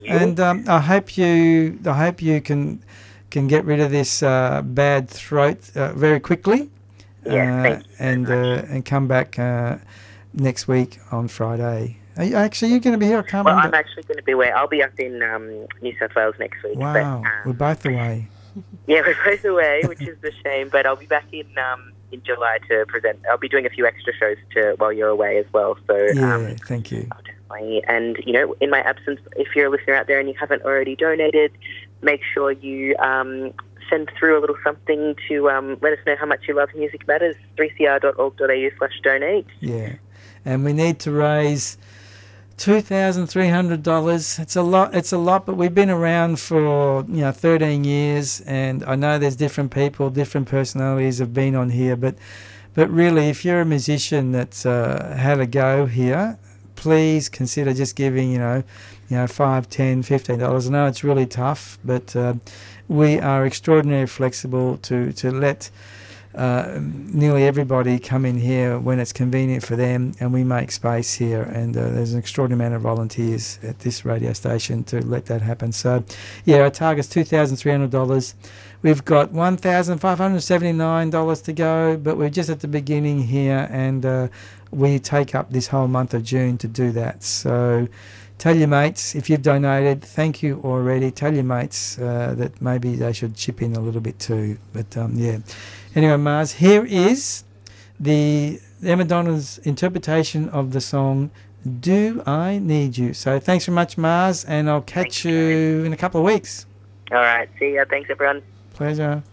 And I hope you can get rid of this bad throat very quickly. Yes, thank you very much. And come back next week on Friday. You're going to be here? I can't Well, remember. I'm actually going to be away. I'll be up in New South Wales next week. Wow, But, we're both away. yeah, we're both away, which is a shame. But I'll be back in July to present. I'll be doing a few extra shows while you're away as well. So Yeah, thank you. I'll definitely. And in my absence, if you're a listener out there and you haven't already donated, make sure you send through a little something to let us know how much you love Music Matters. 3cr.org.au/donate. Yeah, and we need to raise $2,300. It's a lot, but we've been around for 13 years, and I know there's different people, different personalities have been on here, but really, if you're a musician that's had a go here, please consider just giving $5, $10, $15. I know it's really tough, but we are extraordinarily flexible to let nearly everybody come in here when it's convenient for them, and we make space here, and there's an extraordinary amount of volunteers at this radio station to let that happen. So our target's $2,300. We've got $1,579 to go, but we're just at the beginning here, and we take up this whole month of June to do that. So tell your mates, if you've donated, thank you already. Tell your mates that maybe they should chip in a little bit too. But Anyway, Mars, here is the Emma Donald's interpretation of the song Do I Need You. So thanks very much, Mars, and I'll catch you in a couple of weeks. All right. See ya. Thanks, everyone. Pleasure.